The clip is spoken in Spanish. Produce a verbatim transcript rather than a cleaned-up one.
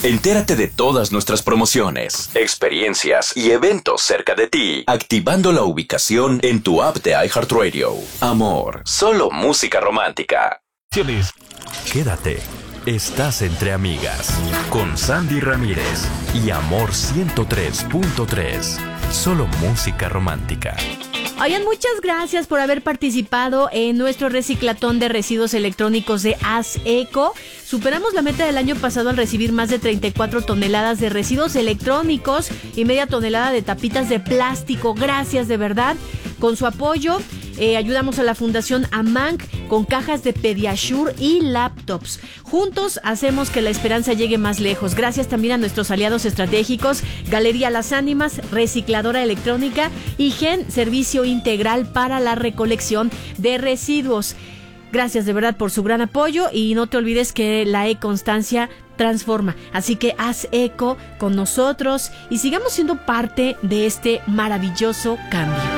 Entérate de todas nuestras promociones, experiencias y eventos cerca de ti, activando la ubicación en tu app de iHeartRadio. Amor, solo música romántica. Quédate. Estás entre amigas con Sandy Ramírez y Amor ciento tres punto tres. Solo música romántica. Oigan, muchas gracias por haber participado en nuestro reciclatón de residuos electrónicos de ASECO. Superamos la meta del año pasado al recibir más de treinta y cuatro toneladas de residuos electrónicos y media tonelada de tapitas de plástico. Gracias, de verdad. Con su apoyo, eh, ayudamos a la Fundación AMANC con cajas de Pediasure y laptops. Juntos hacemos que la esperanza llegue más lejos. Gracias también a nuestros aliados estratégicos, Galería Las Ánimas, Recicladora Electrónica y Gen, Servicio Integral para la Recolección de Residuos. Gracias de verdad por su gran apoyo y no te olvides que la e-constancia transforma. Así que haz eco con nosotros y sigamos siendo parte de este maravilloso cambio.